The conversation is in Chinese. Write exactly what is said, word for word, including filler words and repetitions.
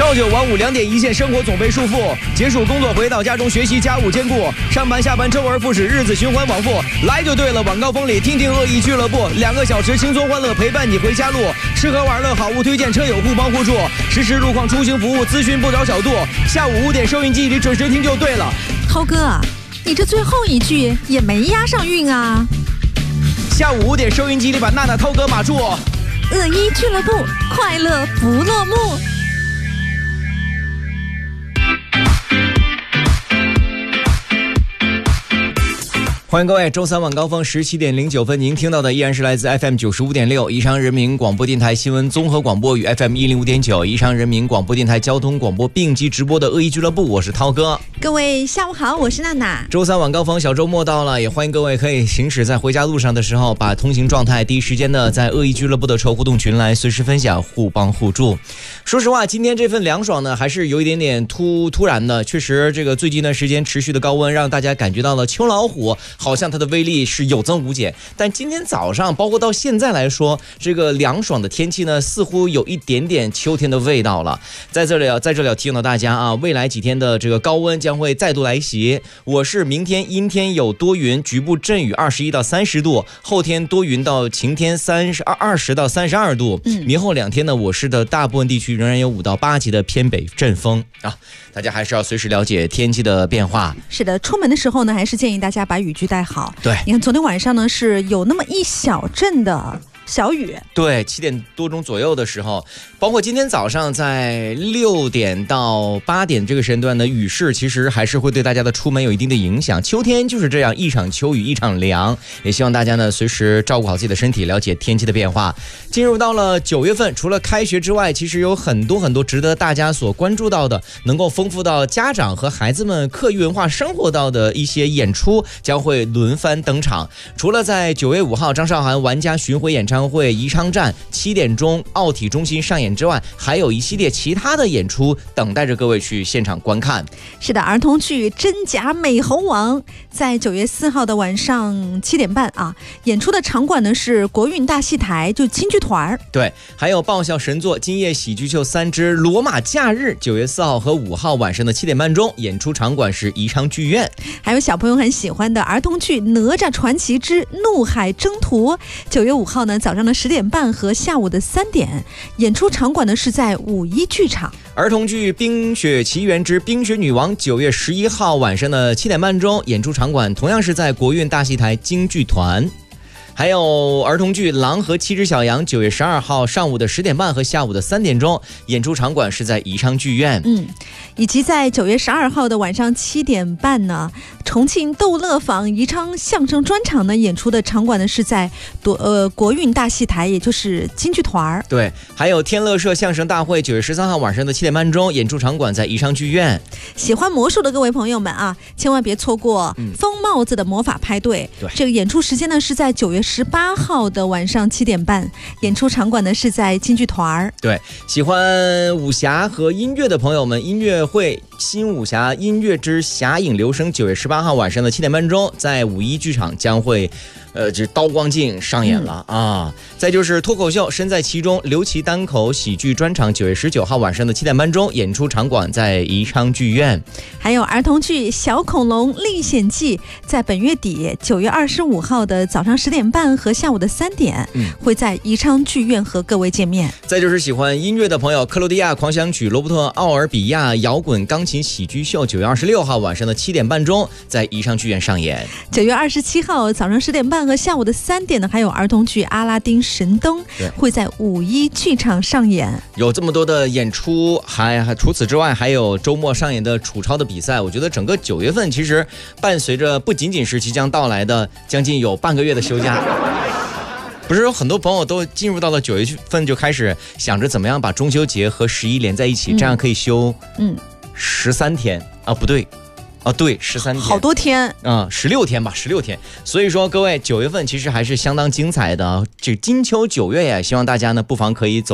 朝九晚五两点一线，生活总被束缚。结束工作回到家中，学习家务兼顾，上班下班周而复始，日子循环往复。来就对了，晚高峰里听听恶意俱乐部，两个小时轻松欢乐陪伴你回家路。吃喝玩乐好物推荐，车友互帮互助，实时路况出行服务咨询不着小度。下午五点收音机里准时听就对了。 涛哥，你这最后一句也没押上韵啊。 下午五点收音机里把娜娜、涛哥码住。 恶意俱乐部，快乐不落幕。 欢迎各位，周三晚高峰十七点零九分，您听到的依然是来自 F M 九十五点六宜昌人民广播电台新闻综合广播与 F M 一零五点九宜昌人民广播电台交通广播并机直播的恶意俱乐部，我是涛哥。 各位下午好，我是娜娜。 周三晚高峰，小周末到了，也欢迎各位可以行驶在回家路上的时候，把通行状态第一时间的在恶意俱乐部的筹互动群来随时分享，互帮互助。说实话，今天这份凉爽呢，还是有一点点突突然的。确实，这个最近一段时间持续的高温，让大家感觉到了秋老虎好像它的威力是有增无减。但今天早上，包括到现在来说，这个凉爽的天气呢，似乎有一点点秋天的味道了。在这里啊，在这里要提醒到大家啊，未来几天的这个高温将会再度来袭。我是明天阴天有多云，局部阵雨二十一到三十度，后天多云到晴天三十二二十到三十二度。嗯，明后两天呢，我市的大部分地区仍然有五到八级的偏北阵风啊，大家还是要随时了解天气的变化。 是的，出门的时候呢，还是建议大家把雨具带好。 对， 你看昨天晚上呢是有那么一小阵的小雨， 对，七点多钟左右的时候，包括今天早上在六点到八点这个时间段的雨势，其实还是会对大家的出门有一定的影响。秋天就是这样，一场秋雨一场凉，也希望大家呢随时照顾好自己的身体，了解天气的变化。进入到了九月份，除了开学之外，其实有很多很多值得大家所关注到的，能够丰富到家长和孩子们课余文化生活到的一些演出将会轮番登场。除了在九月五号张韶涵玩家巡回演唱会宜昌站七点钟奥体中心上演之外，还有一系列其他的演出等待着各位去现场观看。 是的，儿童剧《真假美猴王》在九月四号的晚上七点半啊，演出的场馆呢是国运大戏台，就京剧团。 对，还有爆笑神作《今夜喜剧秀三之罗马假日》，九月四号和五号晚上的七点半钟，演出场馆是宜昌剧院。 还有小朋友很喜欢的儿童剧《哪吒传奇之怒海征途》，九月五号呢早上的十点半和下午的三点，演出场馆呢是在五一剧场。 儿童剧《冰雪奇缘之冰雪女王》，九月十一号晚上的七点半钟，演出场馆同样是在国运大戏台京剧团。还有儿童剧《狼和七只小羊》，九月十二号上午的十点半和下午的三点钟，演出场馆是在宜昌剧院。 嗯，以及在九月十二号的晚上七点半呢，重庆逗乐坊宜昌相声专场呢演出的场馆呢是在呃国运大戏台，也就是京剧团。 对，还有天乐社相声大会，九月十三号晚上的七点半钟，演出场馆在宜昌剧院。 喜欢魔术的各位朋友们啊，千万别错过疯帽子的魔法派对。 对， 这个演出时间呢是在九月十八号的晚上七点半，演出场馆呢是在京剧团。 对，喜欢武侠和音乐的朋友们，音乐会新武侠音乐之侠影流声，九月十八号晚上的七点半钟，在五一剧场将会呃，这刀光镜上演了、嗯、啊！再就是脱口秀身在其中刘琦单口喜剧专场，九月十九号晚上的七点半钟，演出场馆在宜昌剧院。 还有儿童剧《小恐龙历险记》，在本月底九月二十五号的早上十点半和下午的三点、嗯、会在宜昌剧院和各位见面。 再就是喜欢音乐的朋友，克罗地亚狂想曲罗伯特奥尔比亚摇滚钢琴喜剧秀，九月二十六号晚上的七点半钟，在宜昌剧院上演。 九月二十七号早上十点半和下午的三点呢，还有儿童剧《阿拉丁神灯》会在五一剧场上演。 有这么多的演出，还还除此之外，还有周末上演的楚超的比赛。我觉得整个九月份其实伴随着不仅仅是即将到来的将近有半个月的休假。不是有很多朋友都进入到了九月份就开始想着怎么样把中秋节和十一连在一起、嗯、这样可以休嗯十三天啊，不对啊，对，十三天， 好多天啊，十六天吧，十六天。所以说，各位九月份其实还是相当精彩的，这金秋九月呀，希望大家呢不妨可以走